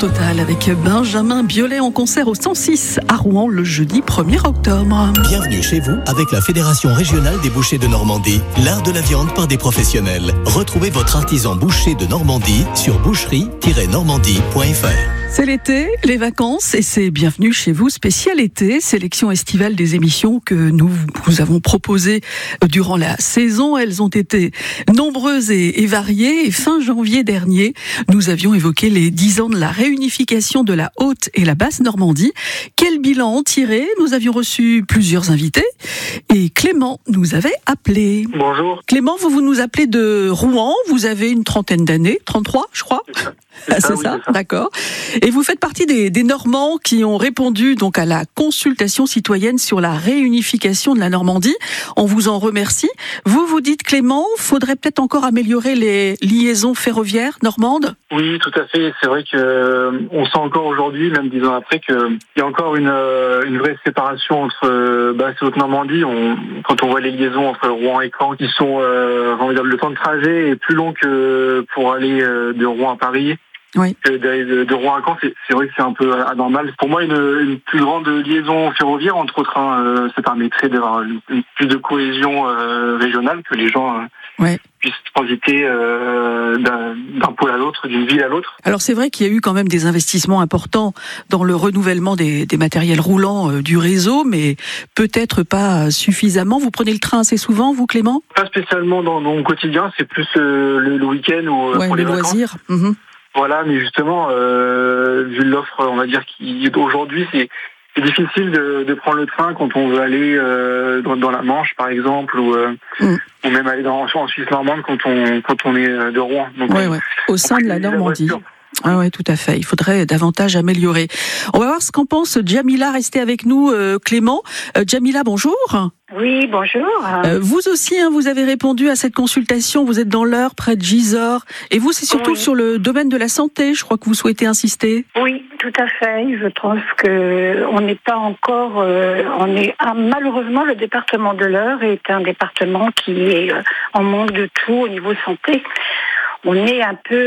Total avec Benjamin Biolay en concert au 106 à Rouen le jeudi 1er octobre. Bienvenue chez vous avec la Fédération régionale des bouchers de Normandie. L'art de la viande par des professionnels. Retrouvez votre artisan boucher de Normandie sur boucherie-normandie.fr. C'est l'été, les vacances, et c'est Bienvenue chez vous, spécial été, sélection estivale des émissions que nous vous avons proposées durant la saison. Elles ont été nombreuses et variées, et fin janvier dernier, nous avions évoqué les 10 ans de la réunification de la Haute et la Basse Normandie. Quel bilan en tirer? Nous avions reçu plusieurs invités, et Clément nous avait appelé. Bonjour. Clément, vous nous appelez de Rouen, vous avez une trentaine d'années, 33 je crois. C'est ça, c'est ça. D'accord. Et vous faites partie des Normands qui ont répondu donc à la consultation citoyenne sur la réunification de la Normandie. On vous en remercie. Vous dites, Clément, faudrait peut-être encore améliorer les liaisons ferroviaires normandes? Oui, tout à fait. C'est vrai que on sent encore aujourd'hui, même 10 ans après, qu'il y a encore une vraie séparation entre Basse et Haute-Normandie. Quand on voit les liaisons entre Rouen et Caen, qui sont, on va dire, le temps de trajet est plus long que pour aller de Rouen à Paris. Oui. De Rouen à Caen, c'est vrai que c'est un peu anormal. Pour moi, une plus grande liaison ferroviaire entre trains, ça permettrait d'avoir plus de cohésion régionale, que les gens puissent transiter d'un pôle à l'autre, d'une ville à l'autre. Alors c'est vrai qu'il y a eu quand même des investissements importants dans le renouvellement des matériels roulants du réseau, mais peut-être pas suffisamment. Vous prenez le train assez souvent, vous, Clément? Pas spécialement dans mon quotidien, c'est plus le week-end ou pour les loisirs. Voilà, mais justement, vu l'offre, on va dire, qui aujourd'hui, c'est difficile de prendre le train quand on veut aller dans la Manche, par exemple, ou même aller en Suisse normande quand on est de Rouen. Donc, au sein de la Normandie. Ah ouais, tout à fait. Il faudrait davantage améliorer. On va voir ce qu'en pense Djamila. Restez avec nous, Clément. Djamila, bonjour. Oui, bonjour. Vous aussi, vous avez répondu à cette consultation. Vous êtes dans l'Eure, près de Gisors. Et vous, c'est surtout sur le domaine de la santé, je crois que vous souhaitez insister. Oui, tout à fait. Je trouve que on n'est pas encore... malheureusement, le département de l'Eure est un département qui est en manque de tout au niveau santé. On est un peu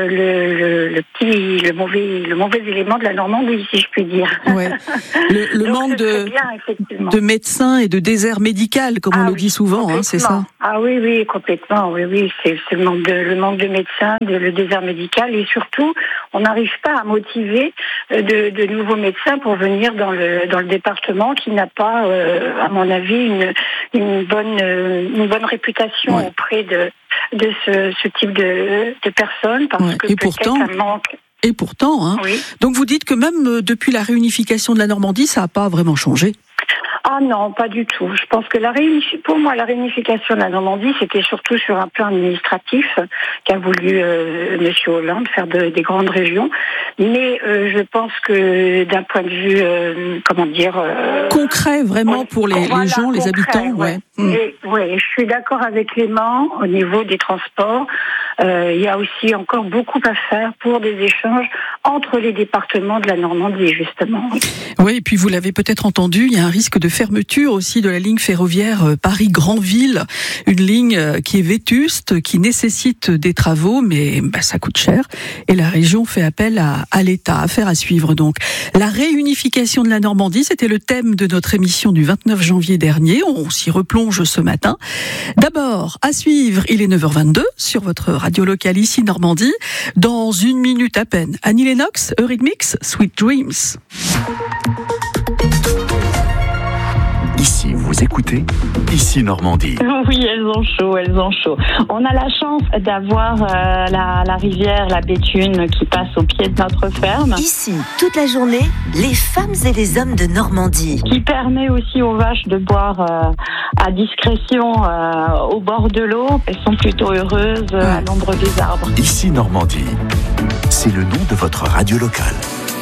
le mauvais élément de la Normandie, si je puis dire. Ouais. Le manque de médecins et de désert médical, comme on le dit souvent, c'est ça? Ah oui, complètement. Oui, c'est le manque de médecins, le désert médical, et surtout, on n'arrive pas à motiver de nouveaux médecins pour venir dans le département qui n'a pas, à mon avis, une bonne réputation auprès de ce type de personnes, parce que Et pourtant, Donc vous dites que même depuis la réunification de la Normandie, ça n'a pas vraiment changé? Ah non, pas du tout. Je pense que pour moi, la réunification de la Normandie, c'était surtout sur un plan administratif qu'a voulu Monsieur Hollande, faire des grandes régions. Mais je pense que d'un point de vue, concret, vraiment pour les gens, les habitants. Je suis d'accord avec Clément au niveau des transports. Il y a aussi encore beaucoup à faire pour des échanges entre les départements de la Normandie, justement. Oui, et puis vous l'avez peut-être entendu, il y a un risque de fermeture aussi de la ligne ferroviaire Paris-Granville, une ligne qui est vétuste, qui nécessite des travaux, mais ça coûte cher, et la région fait appel à l'État, affaire à suivre donc. La réunification de la Normandie, c'était le thème de notre émission du 29 janvier dernier, on s'y replonge ce matin. D'abord, à suivre, il est 9h22 sur votre radio locale ici Normandie. Dans une minute à peine, Annie Lennox, Eurythmics, Sweet Dreams. Ici, vous écoutez, ici Normandie. Oui, elles ont chaud. On a la chance d'avoir la rivière, la Béthune, qui passe au pied de notre ferme. Ici, toute la journée, les femmes et les hommes de Normandie. Qui permet aussi aux vaches de boire à discrétion au bord de l'eau. Elles sont plutôt heureuses à l'ombre des arbres. Ici Normandie, c'est le nom de votre radio locale.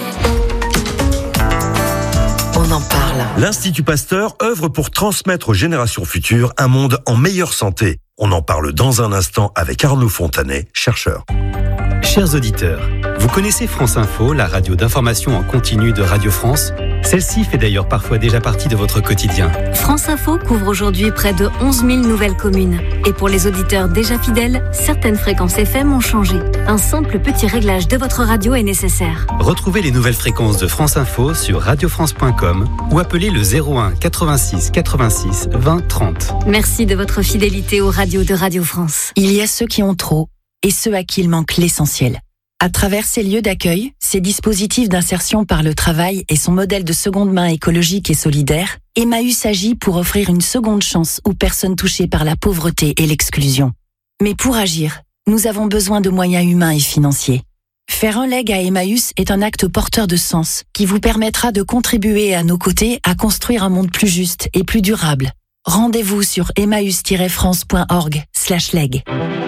On en parle. L'Institut Pasteur œuvre pour transmettre aux générations futures un monde en meilleure santé. On en parle dans un instant avec Arnaud Fontanet, chercheur. Chers auditeurs, vous connaissez France Info, la radio d'information en continu de Radio France ? Celle-ci fait d'ailleurs parfois déjà partie de votre quotidien. France Info couvre aujourd'hui près de 11 000 nouvelles communes. Et pour les auditeurs déjà fidèles, certaines fréquences FM ont changé. Un simple petit réglage de votre radio est nécessaire. Retrouvez les nouvelles fréquences de France Info sur radiofrance.com ou appelez le 01 86 86 20 30. Merci de votre fidélité aux radios de Radio France. Il y a ceux qui ont trop et ceux à qui il manque l'essentiel. À travers ces lieux d'accueil, ces dispositifs d'insertion par le travail et son modèle de seconde main écologique et solidaire, Emmaüs agit pour offrir une seconde chance aux personnes touchées par la pauvreté et l'exclusion. Mais pour agir, nous avons besoin de moyens humains et financiers. Faire un leg à Emmaüs est un acte porteur de sens qui vous permettra de contribuer à nos côtés à construire un monde plus juste et plus durable. Rendez-vous sur emmaüs-france.org/leg.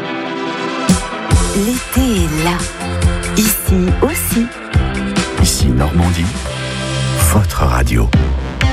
L'été est là. Ici aussi. Ici Normandie, votre radio.